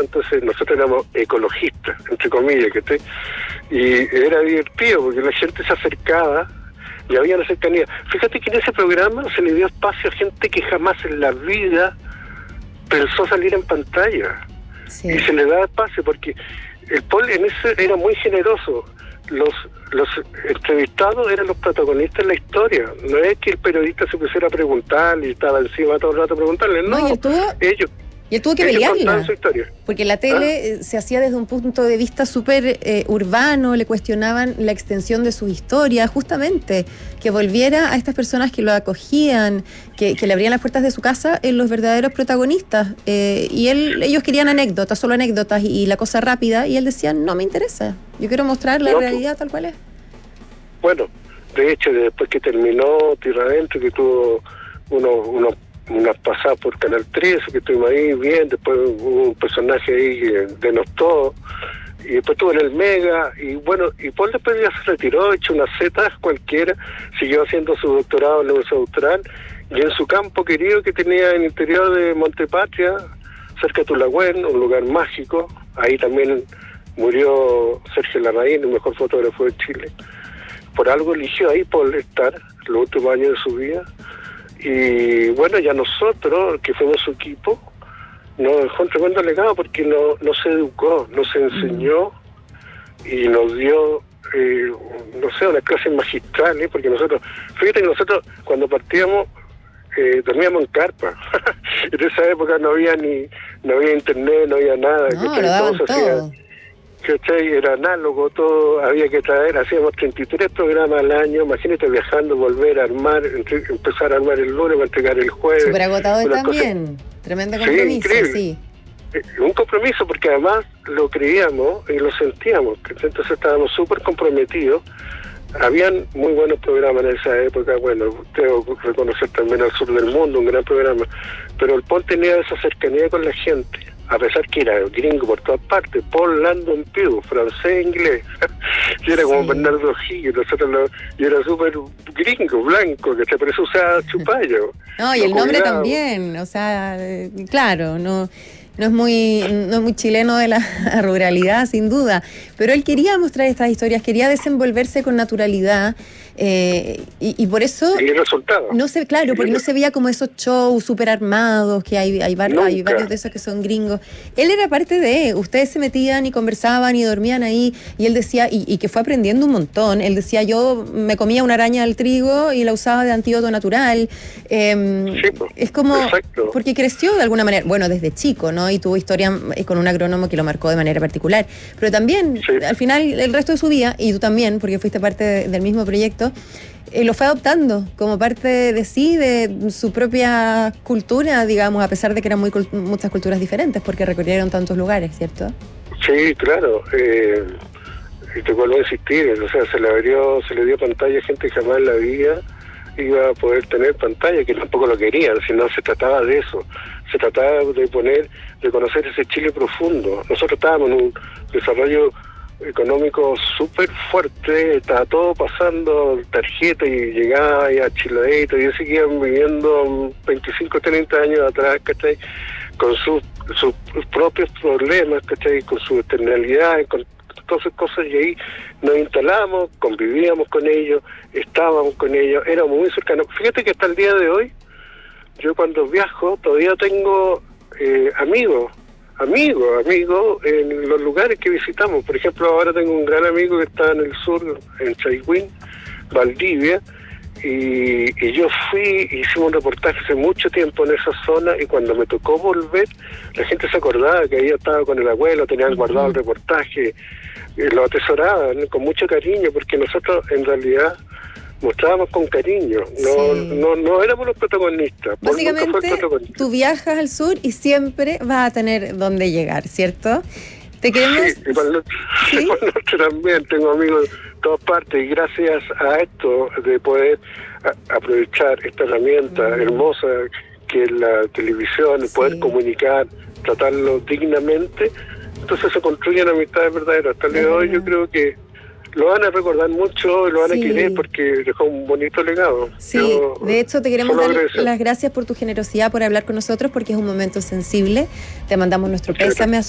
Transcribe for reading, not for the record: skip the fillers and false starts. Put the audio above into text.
entonces nosotros éramos ecologistas, entre comillas, y era divertido porque la gente se acercaba y había una cercanía. Fíjate que en ese programa se le dio espacio a gente que jamás en la vida pensó salir en pantalla. Sí. Y se le da espacio porque el Paul en ese era muy generoso. Los entrevistados eran los protagonistas de la historia. No es que el periodista se pusiera a preguntarle y estaba encima todo el rato a preguntarle. No, y él tuvo que pelearla, porque la tele se hacía desde un punto de vista súper urbano, le cuestionaban la extensión de sus historias, justamente, que volviera a estas personas que lo acogían, que le abrían las puertas de su casa en los verdaderos protagonistas. Y ellos querían anécdotas, solo anécdotas, y la cosa rápida, y él decía, no me interesa, yo quiero mostrar la realidad tal cual es. Bueno, de hecho, después que terminó Tierra Adentro, que tuvo unas pasadas por Canal 13, que estuvimos ahí bien, después hubo un personaje ahí que denostó, y después estuvo en el Mega, y bueno, y Paul después ya se retiró, hecho una zeta cualquiera, siguió haciendo su doctorado en la Universidad Austral, y en su campo querido que tenía en el interior de Montepatria, cerca de Tulagüen, un lugar mágico, ahí también murió Sergio Larraín, el mejor fotógrafo de Chile. Por algo eligió ahí Paul estar los últimos años de su vida. Y bueno, ya nosotros, que fuimos su equipo, nos dejó un tremendo legado porque no se educó, no se enseñó y nos dio, unas clases magistrales, porque fíjate que nosotros cuando partíamos dormíamos en carpa. En esa época no había internet, no había nada. Todo. Era análogo, todo había que traer, hacíamos 33 programas al año, imagínate viajando, volver a armar, empezar a armar el lunes para entregar el jueves. Súper agotador también, tremendo compromiso, sí. Un compromiso porque además lo creíamos y lo sentíamos, entonces estábamos súper comprometidos. Habían muy buenos programas en esa época, bueno, tengo que reconocer también Al Sur del Mundo, un gran programa, pero el Paul tenía esa cercanía con la gente. A pesar que era gringo por todas partes, Paul Landon Pugh, francés, inglés, y era como Bernardo Higgins, y era súper gringo, blanco, que por eso usaba chupayo. No, y el nombre también, o sea, claro, no es muy chileno de la ruralidad, sin duda, pero él quería mostrar estas historias, quería desenvolverse con naturalidad, y por eso y el resultado porque no se veía como esos shows súper armados que hay varios de esos que son gringos. Él era parte de, ustedes se metían y conversaban y dormían ahí, y él decía, y que fue aprendiendo un montón, él decía, yo me comía una araña al trigo y la usaba de antídoto natural. Es como, exacto. Porque creció de alguna manera, bueno, desde chico, ¿no? Y tuvo historia con un agrónomo que lo marcó de manera particular, pero también al final el resto de su vida, y tú también, porque fuiste parte del mismo proyecto, lo fue adoptando como parte de sí, de su propia cultura, digamos, a pesar de que eran muchas culturas diferentes, porque recorrieron tantos lugares, ¿cierto? Sí, claro. Y te vuelvo a insistir, o sea, se le dio pantalla a gente que jamás en la vida iba a poder tener pantalla, que tampoco lo querían, sino se trataba de eso, se trataba de conocer ese Chile profundo. Nosotros estábamos en un desarrollo económico súper fuerte, estaba todo pasando tarjeta y llegaba y a Chiladito, y ellos seguían viviendo 25, 30 años atrás, ¿cachai? Con sus propios problemas, ¿cachai? Con su externalidad, con todas esas cosas, y ahí nos instalamos, convivíamos con ellos, estábamos con ellos, éramos muy cercanos. Fíjate que hasta el día de hoy, yo cuando viajo todavía tengo amigos en los lugares que visitamos. Por ejemplo, ahora tengo un gran amigo que está en el sur, en Chaihuín, Valdivia, y yo hicimos un reportaje hace mucho tiempo en esa zona, y cuando me tocó volver, la gente se acordaba que yo estaba con el abuelo, tenían guardado el reportaje, lo atesoraban con mucho cariño, porque nosotros en realidad mostrábamos con cariño, no éramos los protagonistas. Básicamente, tú viajas al sur y siempre vas a tener dónde llegar, ¿cierto? Te queremos... Sí, y para el norte también tengo amigos de todas partes, y gracias a esto de poder aprovechar esta herramienta hermosa que es la televisión, poder comunicar, tratarlo dignamente, entonces se construyen amistades verdaderas. Hasta el día de hoy yo creo que lo van a recordar mucho y lo van a querer porque dejó un bonito legado. Sí, de hecho te queremos dar las gracias por tu generosidad, por hablar con nosotros, porque es un momento sensible. Te mandamos nuestro pésame a